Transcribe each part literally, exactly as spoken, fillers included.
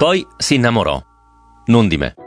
Poi si innamorò, non di me.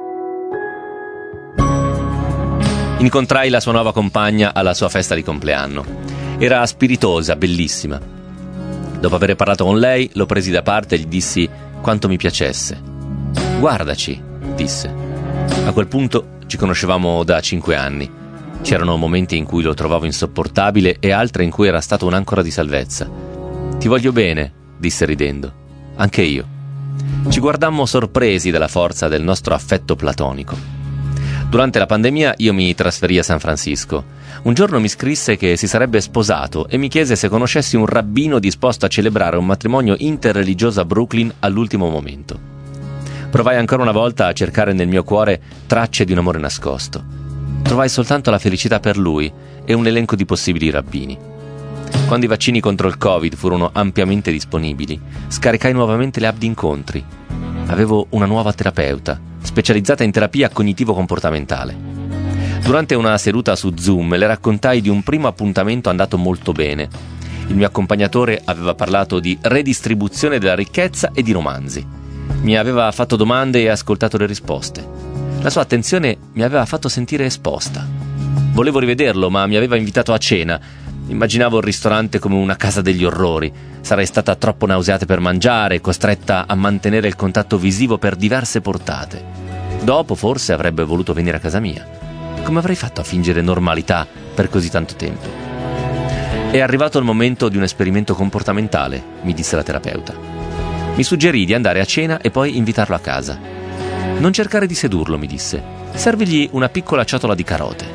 Incontrai la sua nuova compagna alla sua festa di compleanno. Era spiritosa, bellissima. Dopo aver parlato con lei, lo presi da parte e gli dissi quanto mi piacesse. «Guardaci», disse. A quel punto ci conoscevamo da cinque anni. C'erano momenti in cui lo trovavo insopportabile e altre in cui era stato un'ancora di salvezza. «Ti voglio bene», disse ridendo. «Anche io». Ci guardammo sorpresi dalla forza del nostro affetto platonico. Durante la pandemia io mi trasferii a San Francisco. Un giorno mi scrisse che si sarebbe sposato e mi chiese se conoscessi un rabbino disposto a celebrare un matrimonio interreligioso a Brooklyn all'ultimo momento. Provai ancora una volta a cercare nel mio cuore tracce di un amore nascosto. Trovai soltanto la felicità per lui e un elenco di possibili rabbini. Quando i vaccini contro il Covid furono ampiamente disponibili, scaricai nuovamente le app di incontri. Avevo una nuova terapeuta, specializzata in terapia cognitivo-comportamentale. Durante una seduta su Zoom le raccontai di un primo appuntamento andato molto bene. Il mio accompagnatore aveva parlato di redistribuzione della ricchezza e di romanzi. Mi aveva fatto domande e ascoltato le risposte. La sua attenzione mi aveva fatto sentire esposta. Volevo rivederlo, ma mi aveva invitato a cena. Immaginavo il ristorante come una casa degli orrori. Sarei stata troppo nauseata per mangiare, costretta a mantenere il contatto visivo per diverse portate. Dopo forse avrebbe voluto venire a casa mia. Come avrei fatto a fingere normalità per così tanto tempo? È arrivato il momento di un esperimento comportamentale, mi disse la terapeuta. Mi suggerì di andare a cena e poi invitarlo a casa. Non cercare di sedurlo, mi disse. Servigli una piccola ciotola di carote.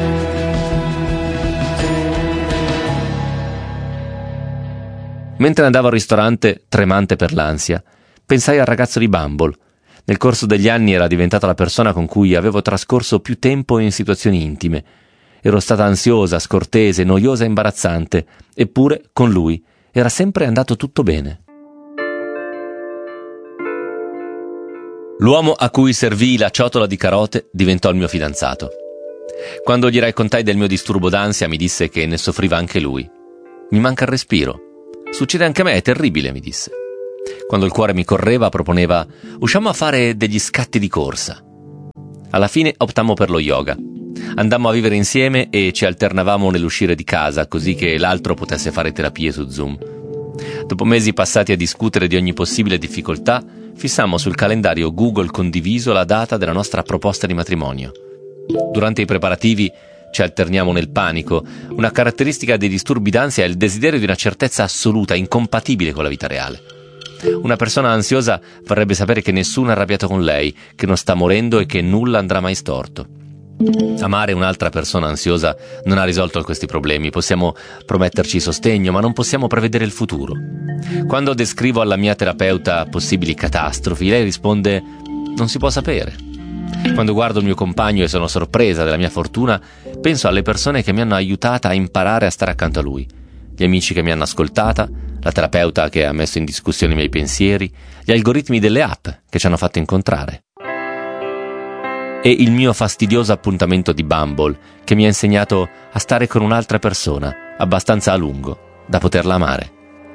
Mentre andavo al ristorante, tremante per l'ansia, pensai al ragazzo di Bumble. Nel corso degli anni era diventata la persona con cui avevo trascorso più tempo in situazioni intime. Ero stata ansiosa, scortese, noiosa e imbarazzante, eppure con lui era sempre andato tutto bene. L'uomo a cui servii la ciotola di carote diventò il mio fidanzato. Quando gli raccontai del mio disturbo d'ansia, mi disse che ne soffriva anche lui. Mi manca il respiro. Succede anche a me, è terribile, mi disse. Quando il cuore mi correva, proponeva: usciamo a fare degli scatti di corsa. Alla fine optammo per lo yoga. Andammo a vivere insieme e ci alternavamo nell'uscire di casa, così che l'altro potesse fare terapie su Zoom. Dopo mesi passati a discutere di ogni possibile difficoltà, fissammo sul calendario Google condiviso la data della nostra proposta di matrimonio. Durante i preparativi ci alterniamo nel panico. Una caratteristica dei disturbi d'ansia è il desiderio di una certezza assoluta, incompatibile con la vita reale. Una persona ansiosa vorrebbe sapere che nessuno è arrabbiato con lei, che non sta morendo e che nulla andrà mai storto. Amare un'altra persona ansiosa non ha risolto questi problemi. Possiamo prometterci sostegno, ma non possiamo prevedere il futuro. Quando descrivo alla mia terapeuta possibili catastrofi, lei risponde: non si può sapere. Quando guardo il mio compagno e sono sorpresa della mia fortuna, penso alle persone che mi hanno aiutata a imparare a stare accanto a lui, gli amici che mi hanno ascoltata, la terapeuta che ha messo in discussione i miei pensieri, gli algoritmi delle app che ci hanno fatto incontrare. E il mio fastidioso appuntamento di Bumble, che mi ha insegnato a stare con un'altra persona abbastanza a lungo da poterla amare.